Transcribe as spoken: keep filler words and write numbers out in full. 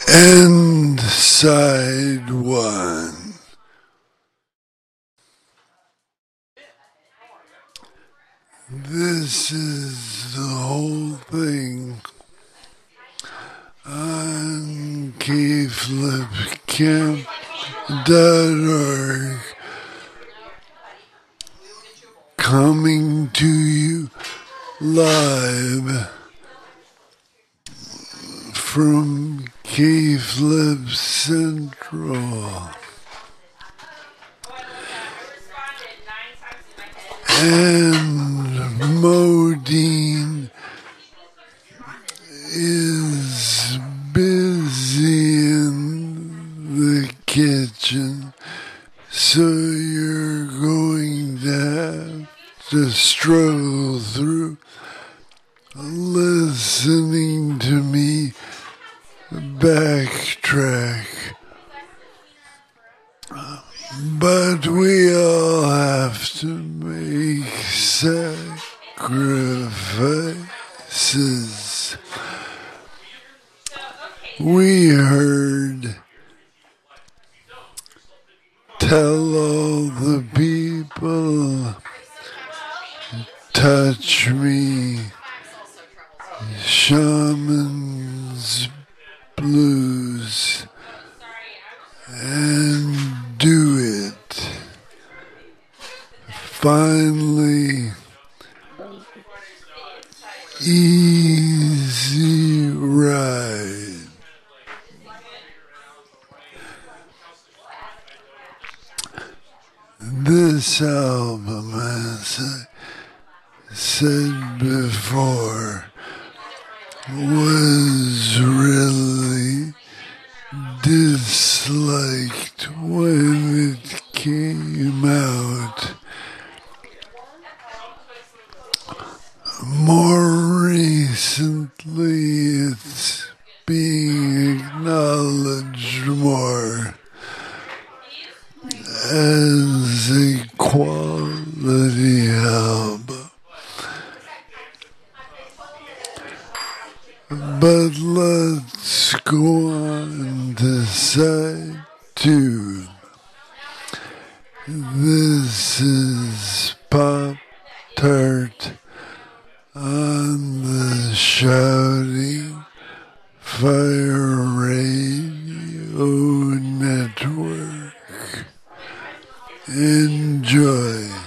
And side one. This is the whole thing on cave flip camp dot org, coming to you live from K-Flip Central. And Modine is busy in the kitchen, so you're going to have to struggle through listening to me backtrack. But we all have to make sacrifices. We heard tell all the people, touch me, Shaman's Blues, and do it. Finally, Easy Ride. This album, as I said before, was really disliked when it came out. More recently, it's being acknowledged more as a quality album. But let's go on to side two. This is Pop Tart on the Shouting Fire Radio Network. Enjoy.